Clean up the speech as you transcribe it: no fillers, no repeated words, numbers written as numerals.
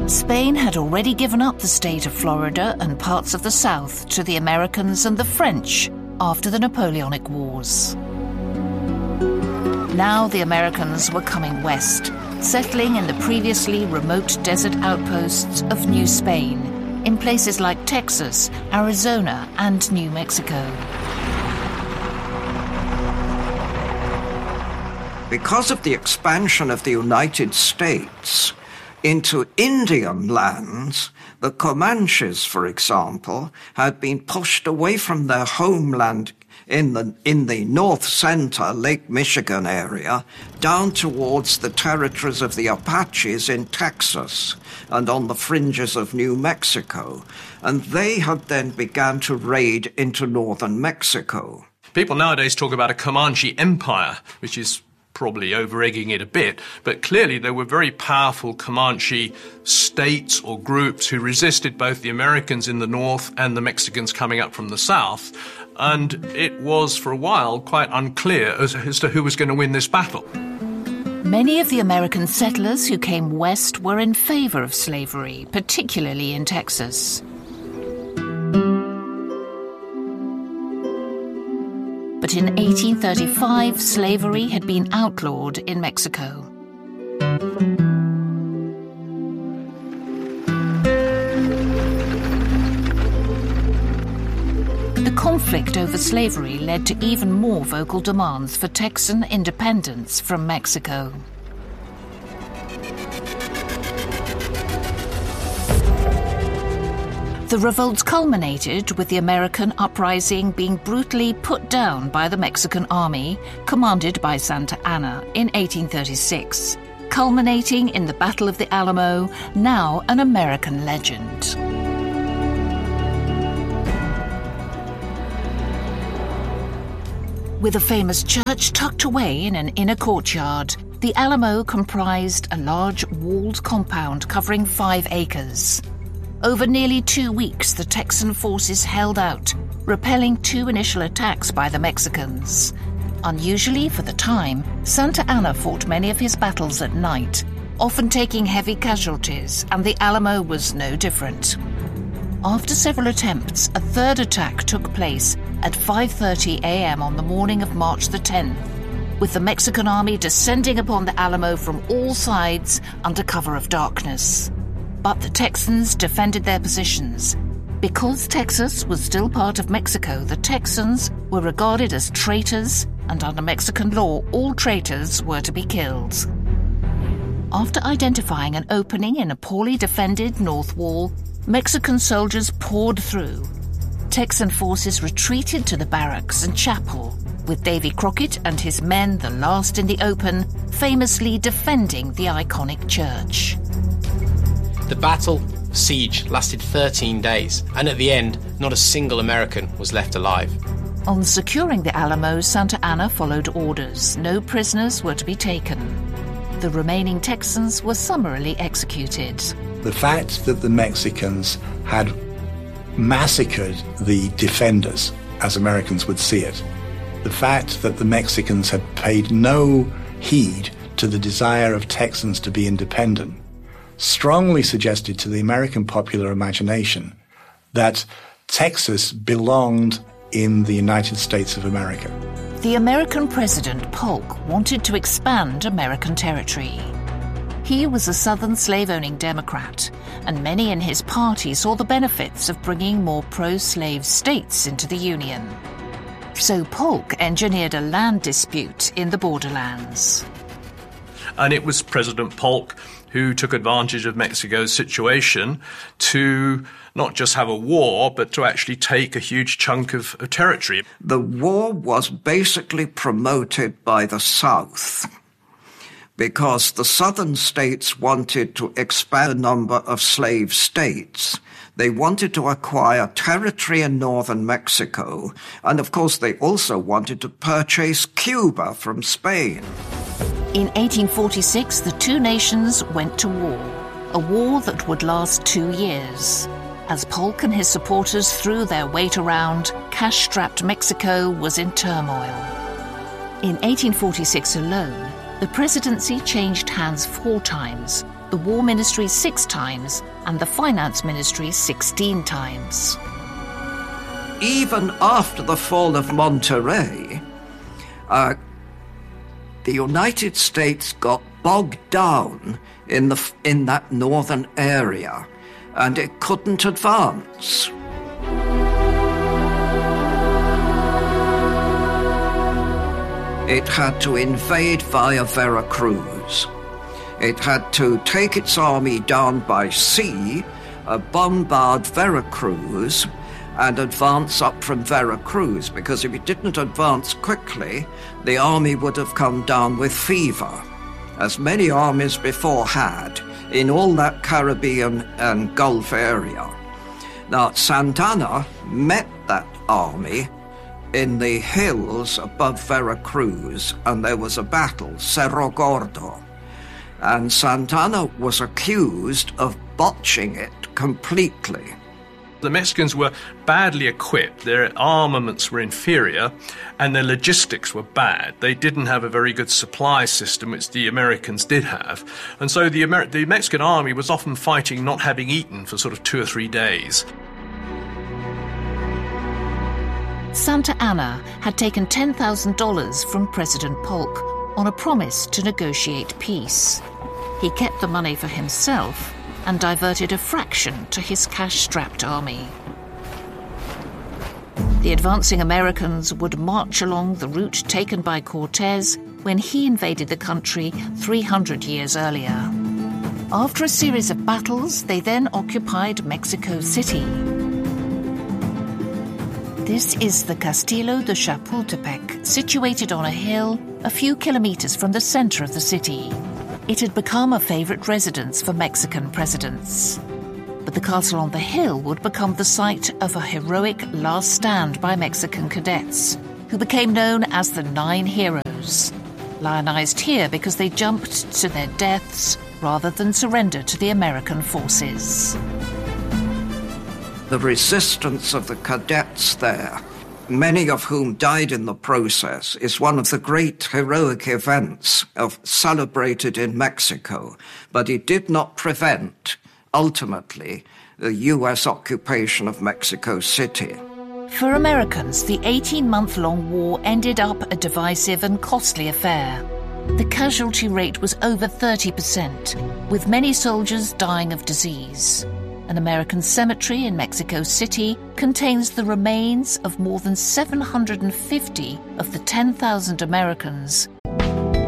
Spain had already given up the state of Florida and parts of the South to the Americans and the French after the Napoleonic Wars. Now the Americans were coming west, settling in the previously remote desert outposts of New Spain, in places like Texas, Arizona, and New Mexico. Because of the expansion of the United States into Indian lands, the Comanches, for example, had been pushed away from their homeland in the north center, Lake Michigan area, down towards the territories of the Apaches in Texas and on the fringes of New Mexico. And they had then begun to raid into northern Mexico. People nowadays talk about a Comanche empire, which is probably over-egging it a bit, but clearly there were very powerful Comanche states or groups who resisted both the Americans in the north and the Mexicans coming up from the south, and it was for a while quite unclear as to who was going to win this battle. Many of the American settlers who came west were in favor of slavery, particularly in Texas. But in 1835, slavery had been outlawed in Mexico. The conflict over slavery led to even more vocal demands for Texan independence from Mexico. The revolts culminated with the American uprising being brutally put down by the Mexican army, commanded by Santa Anna, in 1836, culminating in the Battle of the Alamo, now an American legend. With a famous church tucked away in an inner courtyard, the Alamo comprised a large walled compound covering 5 acres. Over nearly 2 weeks, the Texan forces held out, repelling 2 initial attacks by the Mexicans. Unusually for the time, Santa Anna fought many of his battles at night, often taking heavy casualties, and the Alamo was no different. After several attempts, a 3rd attack took place at 5:30 a.m. on the morning of March the 10th, with the Mexican army descending upon the Alamo from all sides under cover of darkness. But the Texans defended their positions. Because Texas was still part of Mexico, the Texans were regarded as traitors, and under Mexican law, all traitors were to be killed. After identifying an opening in a poorly defended north wall, Mexican soldiers poured through. Texan forces retreated to the barracks and chapel, with Davy Crockett and his men the last in the open, famously defending the iconic church. The battle, siege, lasted 13 days, and at the end, not a single American was left alive. On securing the Alamo, Santa Anna followed orders. No prisoners were to be taken. The remaining Texans were summarily executed. The fact that the Mexicans had massacred the defenders, as Americans would see it, the fact that the Mexicans had paid no heed to the desire of Texans to be independent, strongly suggested to the American popular imagination that Texas belonged in the United States of America. The American President Polk wanted to expand American territory. He was a Southern slave-owning Democrat, and many in his party saw the benefits of bringing more pro-slave states into the Union. So Polk engineered a land dispute in the borderlands. And it was President Polk who took advantage of Mexico's situation to not just have a war, but to actually take a huge chunk of territory. The war was basically promoted by the South because the southern states wanted to expand the number of slave states. They wanted to acquire territory in northern Mexico, and of course they also wanted to purchase Cuba from Spain. In 1846, the two nations went to war, a war that would last 2 years. As Polk and his supporters threw their weight around, cash-strapped Mexico was in turmoil. In 1846 alone, the presidency changed hands 4 times, the War Ministry 6 times and the Finance Ministry 16 times. Even after the fall of Monterrey, the United States got bogged down in that northern area, and it couldn't advance. It had to invade via Veracruz. It had to take its army down by sea, bombard Veracruz, and advance up from Veracruz, because if it didn't advance quickly, the army would have come down with fever, as many armies before had in all that Caribbean and Gulf area. Now, Santa Anna met that army in the hills above Veracruz, and there was a battle, Cerro Gordo, and Santa Anna was accused of botching it completely. The Mexicans were badly equipped, their armaments were inferior, and their logistics were bad. They didn't have a very good supply system, which the Americans did have. And so the Mexican army was often fighting not having eaten for sort of 2 or 3 days. Santa Anna had taken $10,000 from President Polk on a promise to negotiate peace. He kept the money for himself and diverted a fraction to his cash-strapped army. The advancing Americans would march along the route taken by Cortés when he invaded the country 300 years earlier. After a series of battles, they then occupied Mexico City. This is the Castillo de Chapultepec, situated on a hill a few kilometers from the center of the city. It had become a favorite residence for Mexican presidents. But the castle on the hill would become the site of a heroic last stand by Mexican cadets, who became known as the 9 Heroes, lionized here because they jumped to their deaths rather than surrender to the American forces. The resistance of the cadets there, many of whom died in the process, is one of the great heroic events celebrated in Mexico, but it did not prevent, ultimately, the U.S. occupation of Mexico City. For Americans, the 18-month-long war ended up a divisive and costly affair. The casualty rate was over 30%, with many soldiers dying of disease. An American cemetery in Mexico City contains the remains of more than 750 of the 10,000 Americans